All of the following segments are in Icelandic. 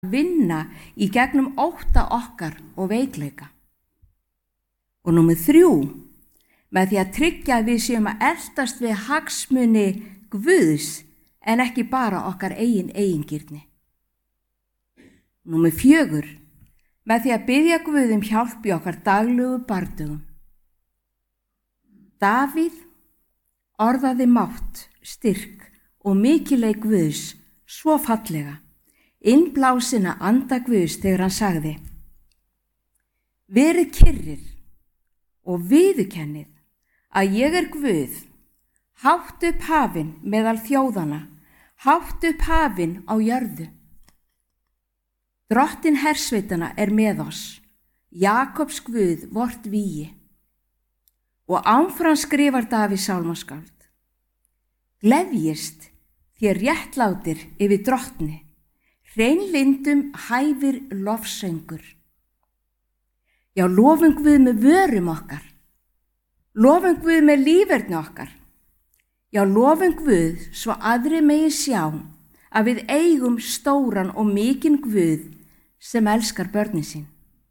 vinna í gegnum ótta okkar og veikleika. Og númer 3, með því að tryggja að við séum að eltast við hagsmuni Guðs en ekki bara okkar eigingirni. Númer 4, með því að biðja Guð hjálp í okkar daglegu bardögum. Davíð orðaði mátt, styrk og mikilvæg Guðs svo fallega, innblásina anda Guðs þegar hann sagði: Verið kyrrir og viðurkennið að ég er Guð, hátt upp hafin meðal þjóðana, hátt upp hafin á jörðu. Drottinn hersveitana er með oss, Jakobs Guð vort vígi. Og áfram skrifar Davíð sálmaskáld: Gleðjist þér réttlátir yfir drottni, hreinlyndum hæfir lofsöngur. Já, lofum Guð með vörum okkar, lofum Guð með líferni okkar. Já, lofum Guð svo aðri megi sjá að við eigum stóran og mikinn Guð sem elskar börnin sín.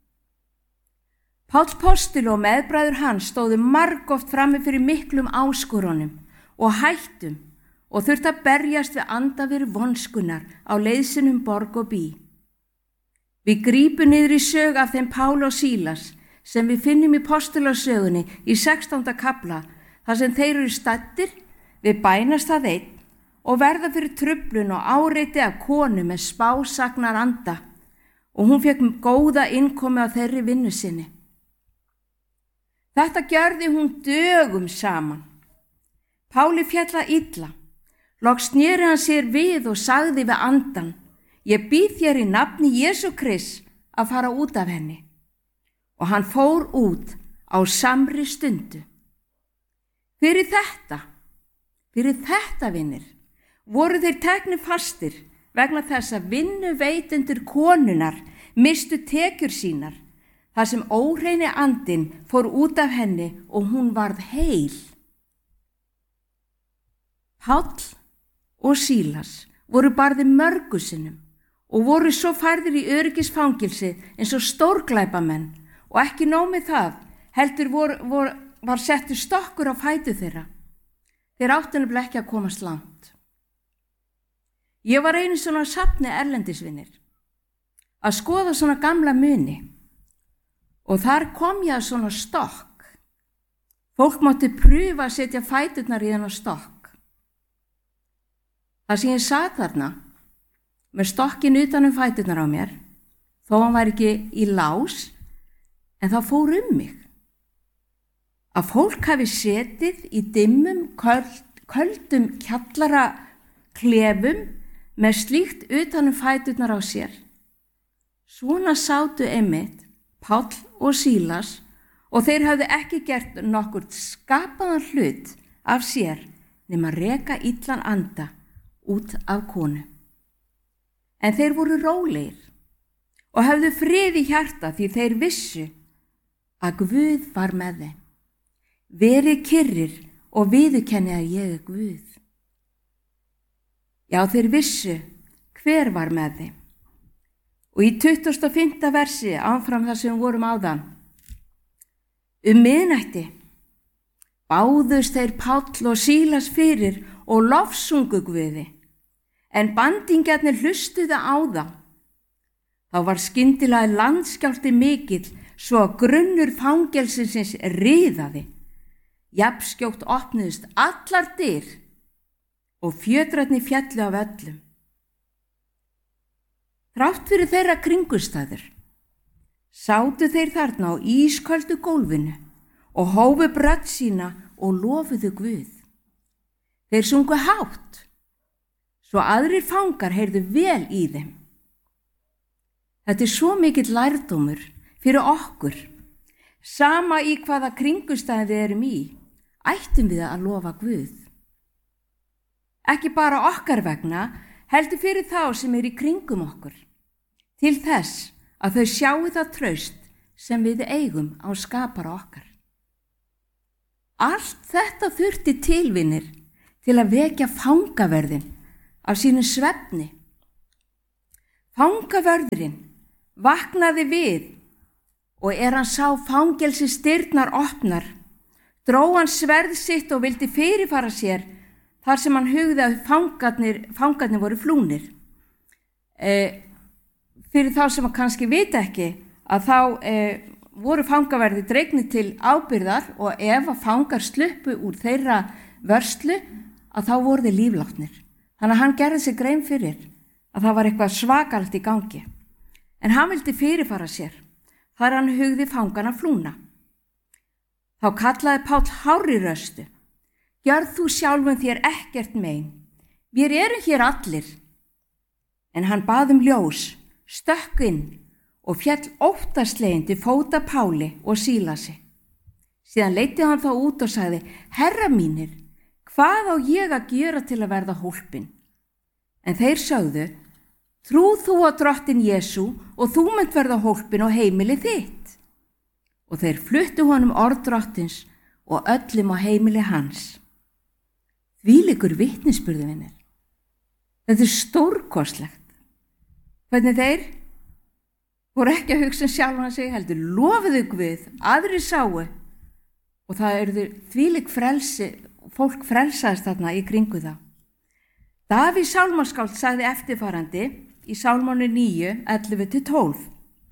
Páll postuli og meðbræður hans stóðu margoft frammi fyrir miklum áskorunum og hættum og þurfti að berjast við andavir vonskunnar á leiðsinum borg og bí. Við grípum niður í sög af þeim Pál og Sílas sem við finnum í postulasögunni í 16. kafla, þar sem þeir eru staddir við bænastað einn og verða fyrir truflun og áreiti af konu með spásagnar anda, og hún fékk góða innkomi á þeirri vinnu sinni. Þetta gjörði hún dögum saman. Páli féll illa. Loks sneri hann sér við og sagði við andan: Ég býð þér í nafni Jesú Krists að fara út af henni. Og hann fór út á samri stundu. Fyrir þetta vinir, voru þeir teknir fastir vegna þess að vinnuveitendur konunnar mistu tekjur sínar, þar sem óhreini andinn fór út af henni og hún varð heil. Páll og Sílas voru barðir mörgu sinnum og voru svo færðir í öryggisfangilsi eins og stórglæpamenn, og ekki nóg með það, heldur var settur stokkur á fætur þeirra. Þeir áttu nefnilega ekki að komast langt. Ég var einu svona safni erlendisvinir að skoða svona gamla muni, og þar kom ég að svona stokk. Fólk mátti pröfa að setja fæturnar í þennan stokk. Það sem ég sat þarna með stokkin utan fæturnar á mér, þó hann var ekki í lás, en það fór mig. Að fólk hafi setið í dimmum, köldum kjallara klefum með slíkt utan fæturnar á sér. Svona sátu einmitt Páll og Sílas, og þeir hafði ekki gert nokkurt skapaðan hlut af sér nema reka illan anda út af konu. En þeir voru rólegir og hafðu frið í hjarta því þeir vissu að Guð var með þeim. Verið kyrrir og viðurkenni að ég er Guð. Já, þeir vissu hver var með þeim. Og í 25. versi áfram þar sem vorum áðan: miðnætti báðust þeir Páll og Sílas fyrir og lofsungu Guði, en bandingjarnir hlustuðu á þá. Þá var skyndilega landskjálfti mikill, svo að grunnur fangelsins riðaði. Jafnskjótt opnuðust allar dyr og fjötrarnir fjallu af öllum. Þrátt fyrir þeirra kringumstæður sátu þeir þarna á ísköldu gólfinu og hófu rödd sína og lofuðu Guð. Þeir sungu hátt, svo aðrir fangar heyrðu vel í þeim. Þetta er svo mikill lærdómur fyrir okkur. Sama í hvaða kringumstæði við erum í, ættum við að lofa Guð. Ekki bara okkar vegna, heldur fyrir þá sem í kringum okkur, til þess að þau sjáu það traust sem við eigum á skapara okkar. Allt þetta þurfti tilvinir til að vekja fangaverðin af sínu svefni. Fangavörðurinn vaknaði við og hann sá fangelsisdyrnar opnar, dró hann sverð sitt og vildi fyrirfara sér þar sem hann hugði að fangarnir voru flúnir. Fyrir þá sem kannski vita ekki að þá voru fangaverðir dregnir til ábyrgðar og ef að fangar sluppu úr þeirra vörslu að þá voru þeir líflátnir. Þannig að hann gerði sig grein fyrir að það var eitthvað svakalegt í gangi. En hann vildi fyrirfara sér þar hann hugði fangana flúna. Þá kallaði Páll hárri röstu: Gjörð þú sjálfum þér ekkert mein, við erum hér allir. En hann bað ljós, stökk inn og féll óttasleginn til fóta Páli og Sílasi. Síðan leiddi hann þá út og sagði: Herra mínir, hvað á ég að gera til að verða hólpinn? En þeir sögðu: Trú þú á drottinn Jesú og þú munt verða hólpinn og heimili þitt. Og þeir fluttu honum orð drottins og öllum á heimili hans. Þvílíkur vitnisburður, vinir. Þetta stórkostlegt. Hvernig þeir voru ekki að hugsa sjálfan sig, heldur lofuðu Guð, aðrir sáu og það eru þvílík frelsi, fólk frelsaðist þarna í kringu það. Davíð sálmaskáld sagði eftirfarandi í Sálmánu 9, 11-12.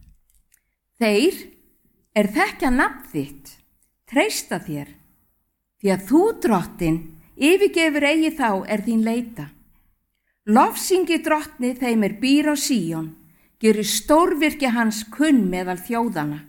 Þeir þekkja nafn þitt, treysta þér, því að þú drottinn yfirgefur eigi þá þín leita. Lofsyngi drottni þeim býr á Síón, gerir stórvirki hans kunn meðal þjóðana.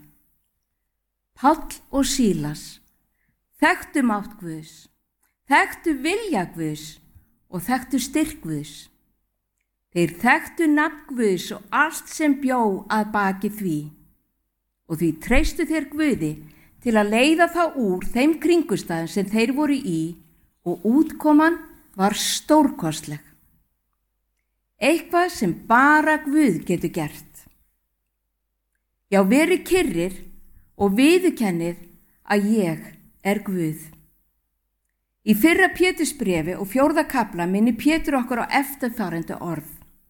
Páll og Sílas þekktu mátt Guðs, þekktu vilja Guðs og þekktu styrk Guðs. Þeir þekktu nafn Guðs og allt sem bjó að baki því. Og því treystu þeir Guði til að leiða þá úr þeim kringustæðum sem þeir voru í og útkoman var stórkostleg. Eitthvað sem bara Guð getur gert. Já, verið kyrrir og viðurkennið að ég Guð. Í 1. Pétursbréfi og 4. kafla minnir Pétur okkur á eftirfarandi orð.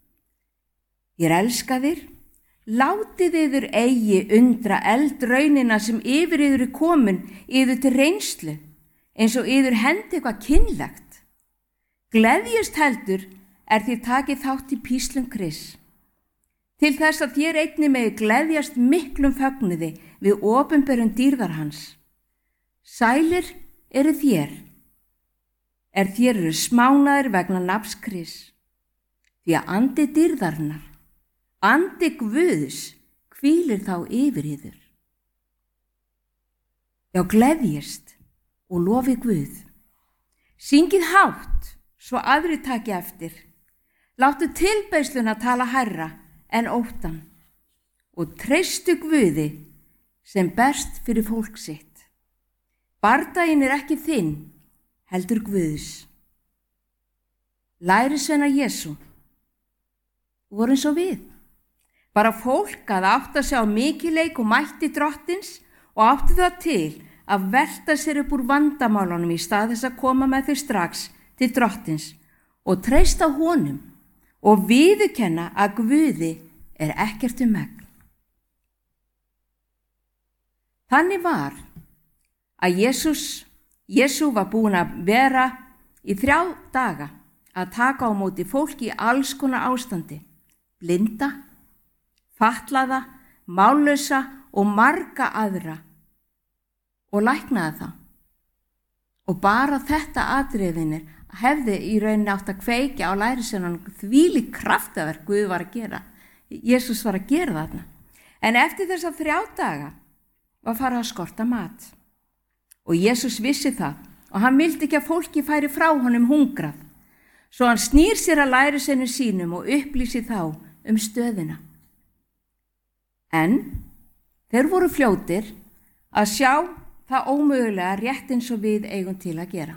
Ég elskaðir, látið yður eigi undra eldraunina sem yfir yður komin yður til reynslu, eins og yður hendi eitthvað kynlegt. Gleðjast heldur þér takið þátt í píslum Krists. Til þess að þér einnig megi gleðjast miklum fögnuði við opinberun dýrðar hans. Sælir eru þér, þér eru smánaðir vegna nafns Krists, því að andi dýrðarinnar, andi Guðs, hvílir þá yfir yður. Já, gleðjist og lofi Guð. Syngið hátt, svo aðri taki eftir. Láttu tilbeiðsluna tala hærra en óttan og treystu Guði sem berst fyrir fólk sitt. Bardaginn ekki þinn, heldur Guðs. Lærisveinar Jesú voru eins og við. Bara fólk að átta sig á mikilveik og mætti drottins og átti það til að velta sér upp úr vandamálunum í stað þess að koma með þau strax til drottins og treysta honum og viðurkenna að Guði ekkert megn. Þannig var að Jesú var búinn að vera í 3 daga að taka á móti fólki í alls konar ástandi, blinda, fatlaða, mállausa og marga aðra og læknaði það. Og bara þetta atriðinir hefði í rauninni átt að kveikja á lærisveinunum þvílík kraftaverk Guð var að gera. Jesús var að gera þarna. En eftir þessa 3 daga var farið að skorta mat. Og Jesús vissi það og hann vildi ekki að fólki færi frá honum hungrað. Svo hann snýr sér að lærisveinum sínum og upplýsi þá stöðina. En þeir voru fljótir að sjá það ómögulega rétt eins og við eigum til að gera.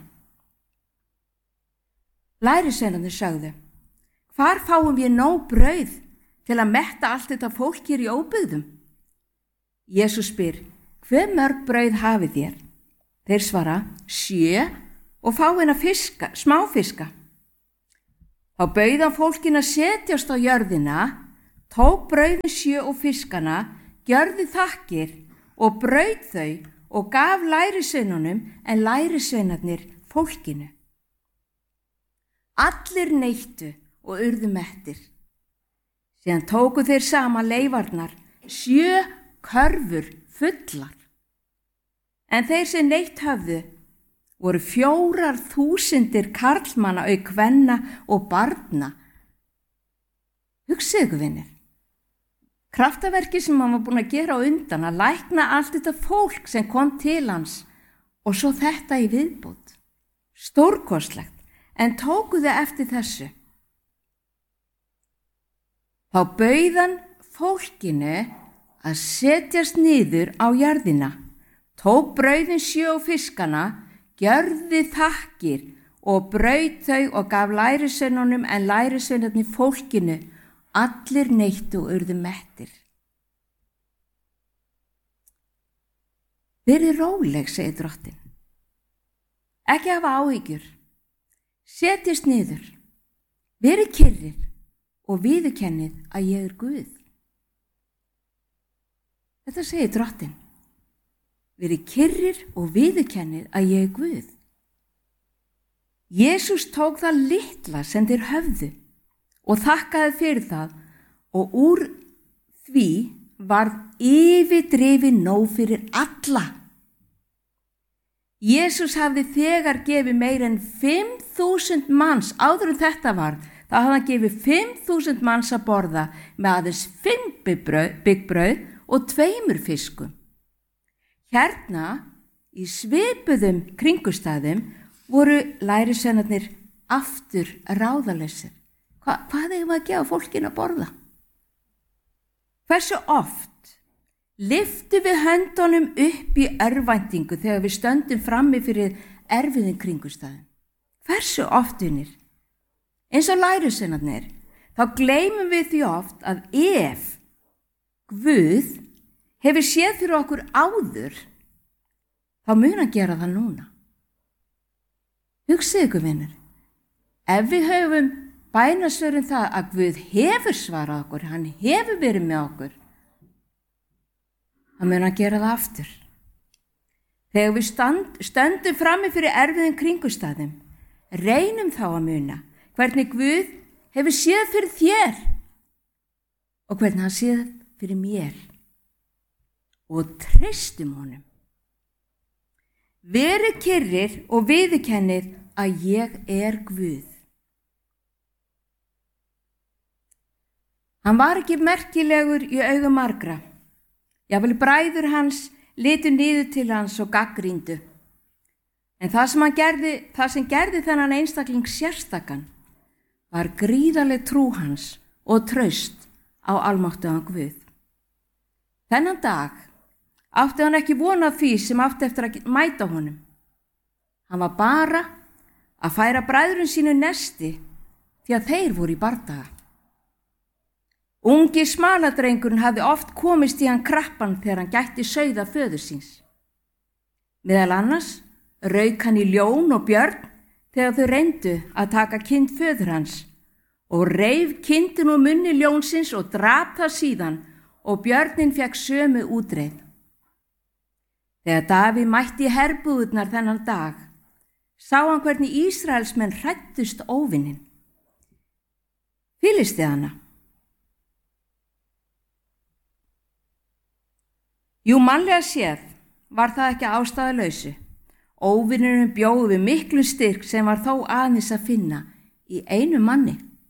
Lærisveinarnir sögðu: Hvar fáum við nóg brauð til að metta allt þetta fólk hér í óbyggðum? Jesús spyr: Hve mörg brauð hafið þér? Þeir svara: 7 og fáeina smáfiska. Þá bauð hann fólkinu að setjast á jörðina, tók brauðin 7 og fiskana, gjörði þakkir og braut þau og gaf lærisveinunum en lærisveinarnir fólkinu. Allir neyttu og urðu mettir. Síðan tóku þeir saman leifarnar, 7 körfur fullar. En þeir sem neytt höfðu voru 4.000 karlmanna auk kvenna og barna. Hugsið ykkur, vinir. Kraftaverki sem hann var búin að gera á undan, að lækna allt þetta fólk sem kom til hans og svo þetta í viðbót. Stórkostlegt, en tóku þau eftir þessu. Þá bauð hann fólkinu að setjast niður á jörðina, tók brauðin 7 og fiskana, gjörði þakkir og braut þau og gaf lærisveinunum en lærisveinarnir fólkinu. Allir neyttu og urðu mettir. Verið róleg, segir drottinn. Ekki hafa áhyggjur. Setjist niður. Verið kyrrir og viðurkennið að ég er Guð. Þetta segir drottinn. Verið kyrrir og viðurkennið að ég er Guð. Jesús tók það litla sem þeir höfðu og þakkaði fyrir það og úr því varð yfirdrifið nóg fyrir alla. Jesús hafði þegar gefið meira en 5.000 manns, áður en þetta var, þá hafði hann gefið 5.000 manns að borða með aðeins 5 byggbrauð og 2 fiskum. Hérna, í svipuðum kringustæðum, voru lærisveinarnir aftur ráðalausir. Hvað eigum við að gefa fólkinu að borða? Hversu oft lyftum við höndunum upp í örvæntingu þegar við stöndum frammi fyrir erfiðum kringustæðum? Hversu oft, vinir? Eins og lærisveinarnir, þá gleymum við því oft að ef Guð hefur séð fyrir okkur áður, þá mun hann gera það núna. Hugsið ykkur, vinir, ef við höfum bænasvörum það að Guð hefur svarað okkur, hann hefur verið með okkur, þá mun hann gera það aftur. Þegar við stöndum frammi fyrir erfiðum kringustæðum, reynum þá að muna hvernig Guð hefur séð fyrir þér og hvernig hann séð fyrir mér og treystum honum. Verið kyrrir og viðurkennið að ég er Guð. Hann var ekki merkilegur í augum margra. Jafnvel bræður hans litu niður til hans og gaggríndu. En það sem gerði þennan einstakling sérstakan var gríðarleg trú hans og traust á almáttugan Guð. Þennan dag átti hann ekki von á því sem átti eftir að mæta honum. Hann var bara að færa bræðrum sínu nesti því að þeir voru í bardaga. Ungi smaladrengurinn hafði oft komist í hann krappan þegar hann gætti sauða föður síns. Meðal annars rauk hann í ljón og björn þegar þau reyndu að taka kind föður hans og reif kindin úr munni ljónsins og drap það síðan og björnin fekk sömu útreið. Þegar Davíð mætti í herbúðurnar þennan dag, sá hann hvernig Ísraelsmenn hræddust óvininn. Filistiana. Jú, mannlega séð var það ekki ástæðulausu. Óvinurinn bjó við miklu styrk sem var þó aðeins að finna í einu manni.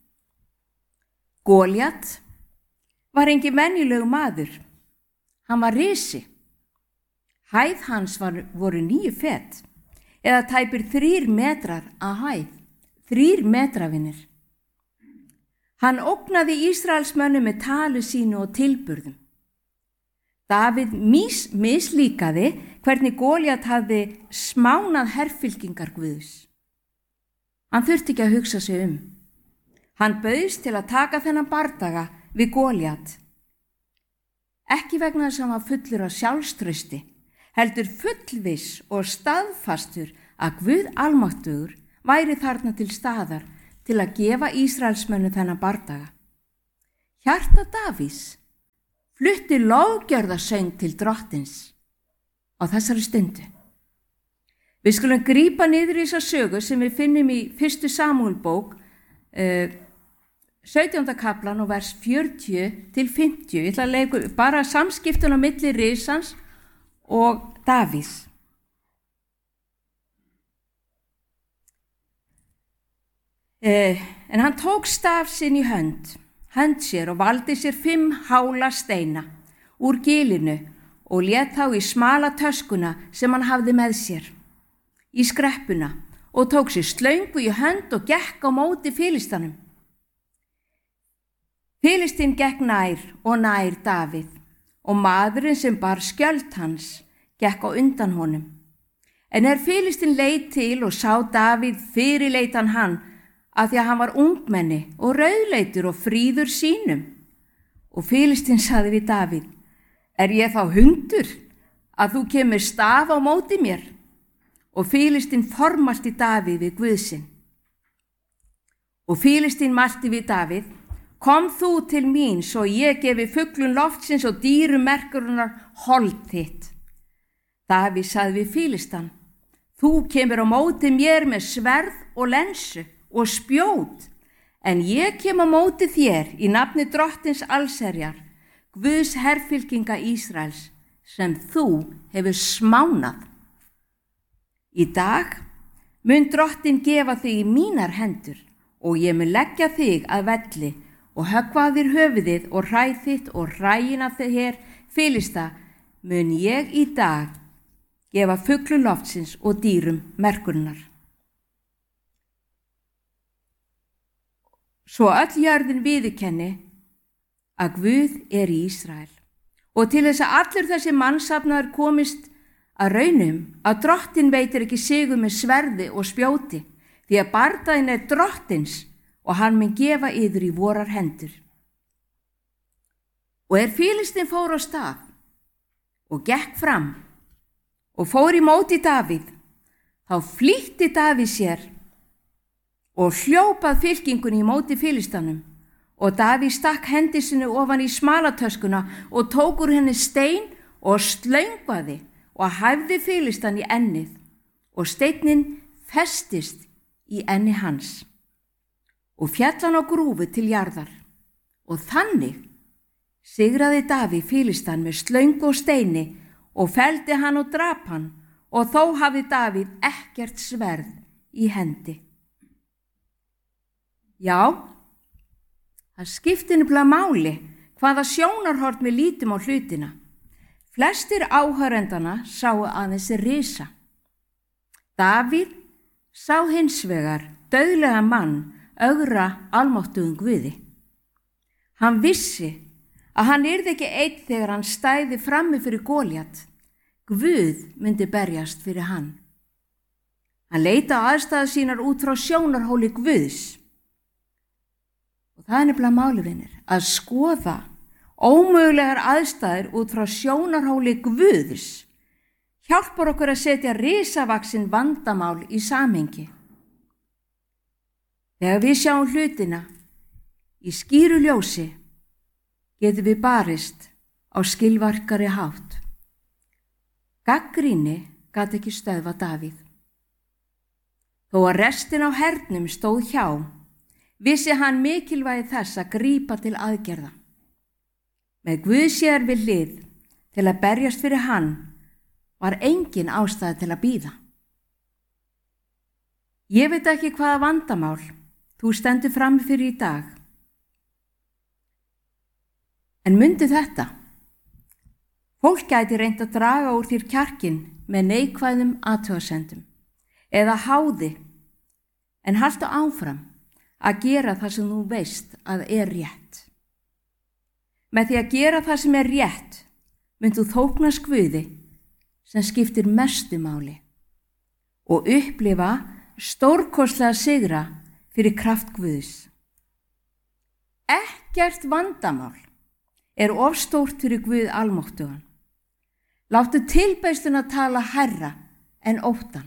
Góljat var engin venjulegu maður. Hann var risi. Hæð hans voru 9 fet, eða tæpir 3 metrar að hæð. 3 metravinir. Hann ógnaði Ísraelsmönnum með talu sínu og tilburðum. Davíð mislíkaði hvernig Góljat hafði smánað herfylkingar Guðs. Hann þurfti ekki að hugsa sig um. Hann bauðst til að taka þennan bardaga við Góljat. Ekki vegna þess að hann var fullur af sjálfstrausti, heldur fullviss og staðfastur að Guð almáttugur væri þarna til staðar til að gefa Ísraelsmönnum þennan bardaga. Hjarta Davíðs flutti lofgjörðarsöng til Drottins á þessari stundu. Við skulum grípa niður í þessa sögu sem við finnum í 1. Samúelbók, 17. kaplan og vers 40 til 50. Ég ætla að leika bara samskiptun á milli risans og Davíðs. En hann tók staf sinn í hönd sér og valdi sér 5 hála steina úr gilinu og lét þá í smala töskuna sem hann hafði með sér, í skreppuna, og tók sér slöngu í hönd og gekk á móti Filistanum. Filistinn gekk nær og nær Davíð og maðurinn sem bar skjöld hans gekk á undan honum. En Filistinn leit til og sá Davíð, fyrirleit hann af því að hann var ungmenni og rauðleitur og fríður sínum. Og Filistinn sagði við Davíð: Er ég þá hundur að þú kemur staf á móti mér? Og Filistinn formælti Davíð við Guð sinn. Og Filistinn mælti við Davíð: Kom þú til mín svo ég gefi fuglum loftsins og dýrum merkurinnar hold þitt. Davíð sagði við Filistan: Þú kemur á móti mér með sverð og lensu og spjót, en ég kem á móti þér í nafni Drottins allsherjar, Guðs herfylkinga Ísraels, sem þú hefur smánað. Í dag mun Drottinn gefa þig í mínar hendur og ég mun leggja þig að velli og höggva af þér höfuðið og hræð þitt og hræin af þér Filista mun ég í dag gefa fuglum loftsins og dýrum merkurinnar. Svo öll jörðin viðurkenni að Guð í Ísrael og til þess að allur þessi mannsafnaður komist að raunum að Drottinn veitir ekki sigur með sverði og spjóti, því að bardaginn Drottins og hann mun gefa yður í vorar hendur. Og Filistinn fór á stað og gekk fram og fór í móti Davíð, þá flýtti Davíð sér og hljópað fylkingunni í móti Filistanum, og Davíð stakk hendi sinni ofan í smalatöskuna og tók úr henni stein og slöngvaði og hæfði Filistan í ennið, og steinninn festist í enni hans og féll hann á grúfu til jarðar. Og þannig sigraði Davíð Filistan með slöngu og steini og felldi hann og drap hann, og þó hafði Davíð ekkert sverð í hendi. Já, það skiptir nefnilega máli hvaða sjónarhorn við lítum á hlutina. Flestir áhorendana sáu aðeins risa. Davíð sá hins vegar dauðlega mann ögra almáttugum Guði. Hann vissi að hann yrði ekki einn þegar hann stæði frammi fyrir Góliat. Guð myndi berjast fyrir hann. Hann leita á aðstæður sínar út frá sjónarhóli Guðs. Og það er nefnilega máli, vinir, að skoða ómögulegar aðstæður út frá sjónarhóli Guðs hjálpar okkur að setja risavaxin vandamál í samhengi. Þegar við sjáum hlutina í skýru ljósi getum við barist á skilvirkari hátt. Gagnrýni gat ekki stöðva Davíð. Þó að restin á hernum stóð hjá, vissi hann mikilvægi þess að grípa til aðgerða. Með Guð sér við hlið til að berjast fyrir hann var engin ástæða til að bíða. Ég veit ekki hvaða vandamál þú stendur frammi fyrir í dag. En mundu þetta. Fólk gæti reynt að draga úr þér kjarkinn með neikvæðum athugasemdum eða háði, en haltu áfram að gera það sem þú veist að er rétt. Með því að gera það sem er rétt, mynd þú þóknast Guði sem skiptir mestu máli og upplifa stórkostlega sigra fyrir kraft Guðs. Ekkert vandamál er of stórt fyrir Guð almáttugan. Láttu tilbeiðsluna tala hærra en óttan.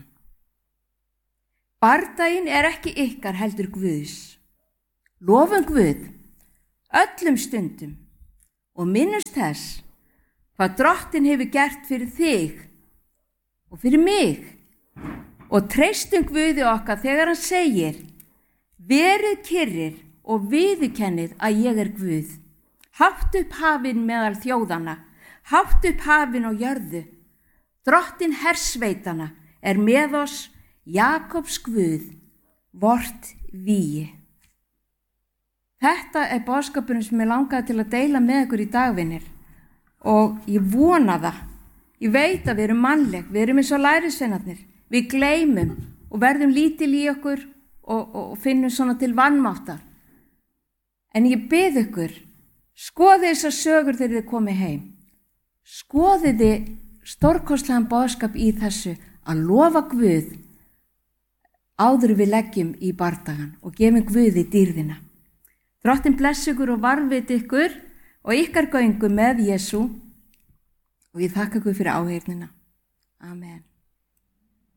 Bardaginn er ekki ykkar heldur Guðs. Lofum Guð öllum stundum og minnumst þess hvað Drottinn hefur gert fyrir þig og fyrir mig og treystum Guði okkar þegar hann segir: verið kyrrir og viðurkennið að ég er Guð. Hátt upp hafin meðal þjóðanna, hátt upp hafin og jörðu. Drottinn hersveitana er með oss, Jakobs Guð, vort vígi. Þetta er boðskapurinn sem ég langaði til að deila með ykkur í dag, vinir. Og ég vona það. Ég veit að við erum mannleg, við erum eins og lærisveinarnir. Við gleymum og verðum lítil í okkur og finnum svona til vanmáttar. En ég bið ykkur, skoðið þessar sögur þegar þið komið heim. Skoðið þið stórkostlegan boðskap í þessu að lofa Guð áður við leggjum í bardagan og gefum Guði dýrðina. Drottinn blessi ykkur og varðveiti ykkur og ykkar göngu með Jesú og ég þakka ykkur fyrir áheyrnina. Amen.